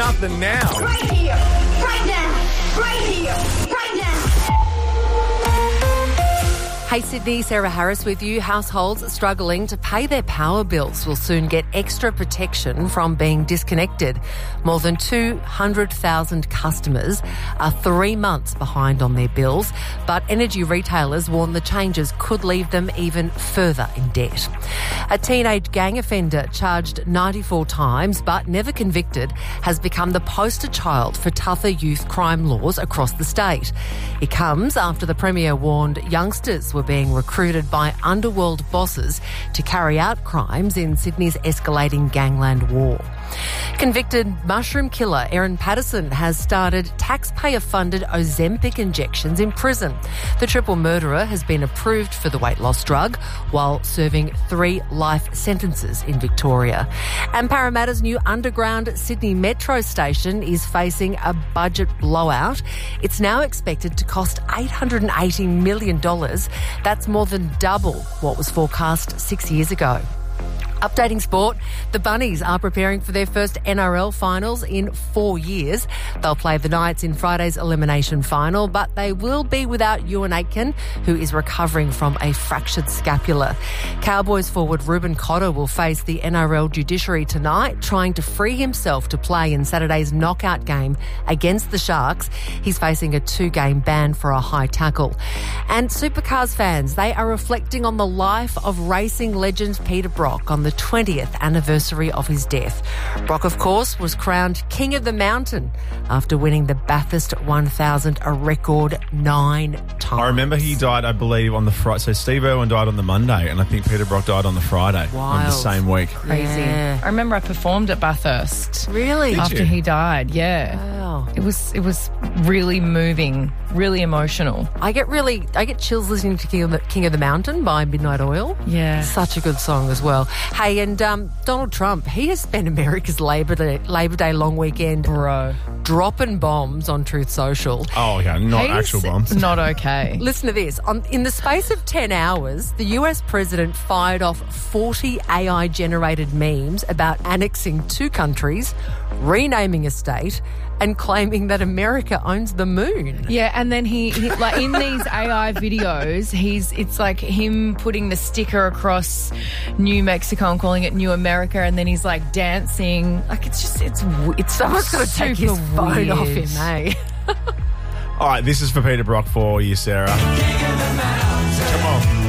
nothing now. Right here, right now, right here, right now. Hey Sydney, Sarah Harris with you. Households struggling to pay their power bills will soon get extra protection from being disconnected. More than 200,000 customers are 3 months behind on their bills, but energy retailers warn the changes could leave them even further in debt. A teenage gang offender charged 94 times but never convicted has become the poster child for tougher youth crime laws across the state. It comes after the Premier warned youngsters were being recruited by underworld bosses to carry out crimes in Sydney's escalating gangland war. Convicted mushroom killer Erin Patterson has started taxpayer-funded Ozempic injections in prison. The triple murderer has been approved for the weight loss drug while serving 3 life sentences in Victoria. And Parramatta's new underground Sydney Metro station is facing a budget blowout. It's now expected to cost $880 million. That's more than double what was forecast 6 years ago. Updating sport, the Bunnies are preparing for their first NRL finals in 4 years. They'll play the Knights in Friday's elimination final, but they will be without Ewan Aitken, who is recovering from a fractured scapula. Cowboys forward Ruben Cotter will face the NRL judiciary tonight, trying to free himself to play in Saturday's knockout game against the Sharks. He's facing a 2-game ban for a high tackle. And Supercars fans, they are reflecting on the life of racing legend Peter Brock on the 20th anniversary of his death. Brock, of course, was crowned King of the Mountain after winning the Bathurst 1000 a record 9 times. I remember he died, I believe, on the Friday. So Steve Irwin died on the Monday, and I think Peter Brock died on the Friday of the same week. Crazy. Yeah. I remember I performed at Bathurst. Really? After he died, yeah. Wow. It was really moving, really emotional. I get chills listening to King of the Mountain by Midnight Oil. Yeah. Such a good song as well. Hey, and Donald Trump, he has spent America's Labor Day long weekend dropping bombs on Truth Social. Oh, yeah, not actual bombs. Not okay. Listen to this. In the space of 10 hours, the US president fired off 40 AI-generated memes about annexing 2 countries, renaming a state, and claiming that America owns the moon. Yeah, and then he like in these AI videos, it's like him putting the sticker across New Mexico and calling it New America, and then he's like dancing. Like it's Someone's got to take his phone off him, eh? All right, this is for Peter Brock for you, Sarah.